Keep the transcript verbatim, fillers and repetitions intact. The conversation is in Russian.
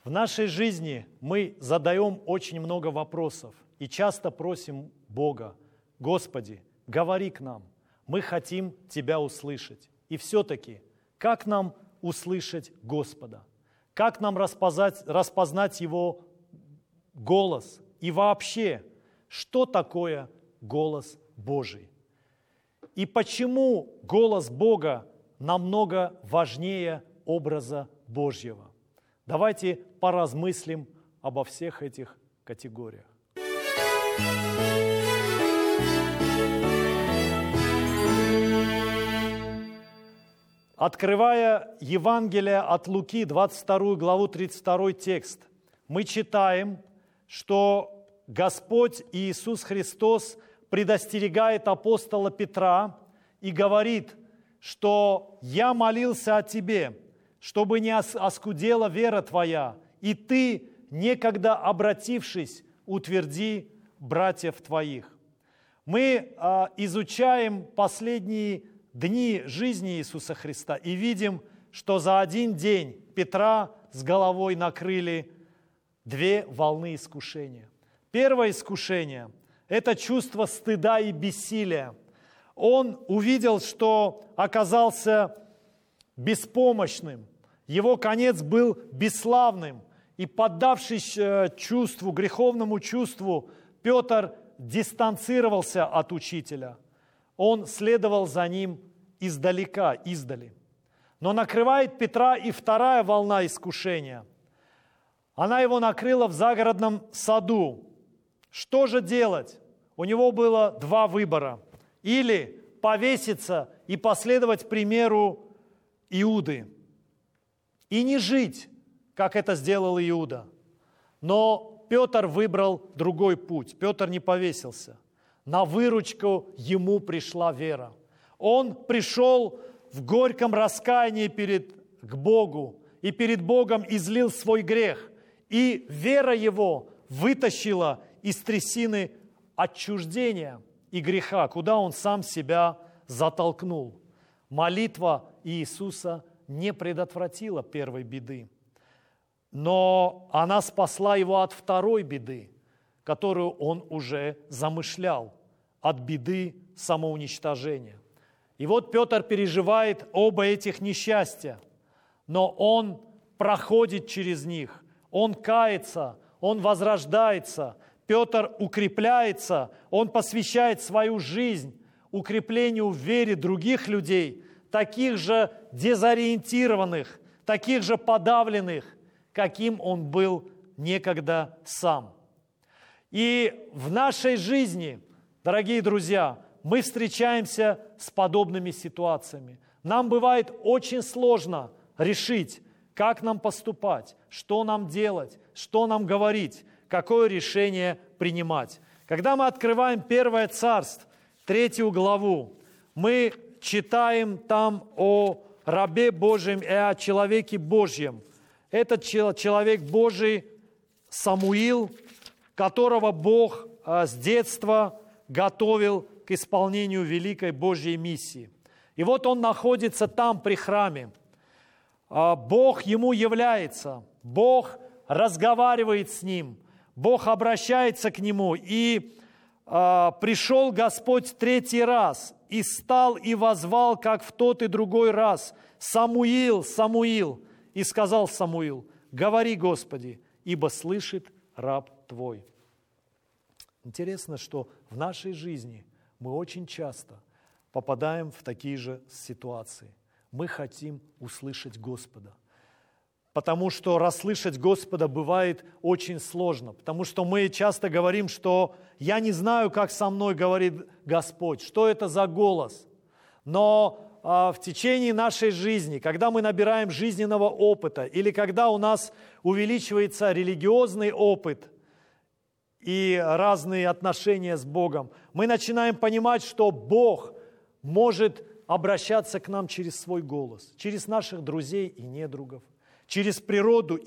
В нашей жизни мы задаем очень много вопросов и часто просим Бога: Господи, говори к нам, мы хотим Тебя услышать. И все-таки, как нам услышать Господа? Как нам распознать, распознать Его голос? И вообще, что такое голос Божий? И почему голос Бога намного важнее образа Божьего? Давайте поразмыслим обо всех этих категориях. Открывая Евангелие от Луки, двадцать вторую главу, тридцать второй текст, мы читаем, что Господь Иисус Христос предостерегает апостола Петра и говорит, что «Я молился о тебе, чтобы не оскудела вера твоя, и ты, некогда обратившись, утверди братьев твоих». Мы а, изучаем последние дни жизни Иисуса Христа и видим, что за один день Петра с головой накрыли две волны искушения. Первое искушение – это чувство стыда и бессилия. Он увидел, что оказался беспомощным, его конец был бесславным, и, поддавшись чувству, греховному чувству, Петр дистанцировался от учителя. Он следовал за ним издалека, издали. Но накрывает Петра и вторая волна искушения. Она его накрыла в загородном саду. Что же делать? У него было два выбора. Или повеситься и последовать примеру Иуды. И не жить, как это сделал Иуда. Но Петр выбрал другой путь. Петр не повесился. На выручку ему пришла вера. Он пришел в горьком раскаянии перед, к Богу и перед Богом излил свой грех. И вера его вытащила из трясины отчуждения и греха, куда он сам себя затолкнул. Молитва Иисуса не предотвратила первой беды, но она спасла его от второй беды, которую он уже замышлял, от беды самоуничтожения. И вот Петр переживает оба этих несчастья, но он проходит через них, он кается, он возрождается, Петр укрепляется, он посвящает свою жизнь укреплению в вере других людей, таких же дезориентированных, таких же подавленных, каким он был некогда сам. И в нашей жизни, дорогие друзья, мы встречаемся с подобными ситуациями. Нам бывает очень сложно решить, как нам поступать, что нам делать, что нам говорить, какое решение принимать. Когда мы открываем Первое Царство, третью главу, мы читаем там о рабе Божьем и о человеке Божьем. Этот человек Божий Самуил, которого Бог с детства готовил к исполнению великой Божьей миссии. И вот он находится там при храме. Бог ему является, Бог разговаривает с ним, Бог обращается к нему. И а, пришел Господь третий раз и стал и возвал, как в тот и другой раз: «Самуил, Самуил!» И сказал Самуил: «Говори, Господи, ибо слышит раб Твой». Интересно, что в нашей жизни мы очень часто попадаем в такие же ситуации. Мы хотим услышать Господа. Потому что расслышать Господа бывает очень сложно. Потому что мы часто говорим, что «я не знаю, как со мной говорит Господь, что это за голос». Но а, в течение нашей жизни, когда мы набираем жизненного опыта, или когда у нас увеличивается религиозный опыт и разные отношения с Богом, мы начинаем понимать, что Бог может обращаться к нам через свой голос, через наших друзей и недругов, через природу